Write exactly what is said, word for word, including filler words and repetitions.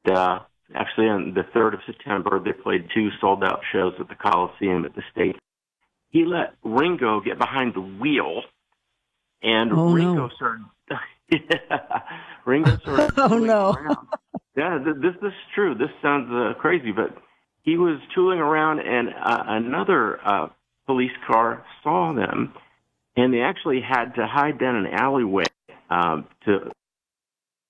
uh, actually on the third of September, they played two sold-out shows at the Coliseum at the State. He let Ringo get behind the wheel, and Oh Ringo no. started. yeah, Ringo started Oh tooling no. around. Yeah, th- this this is true. This sounds uh, crazy, but he was tooling around, and uh, another uh, police car saw them, and they actually had to hide down an alleyway um, to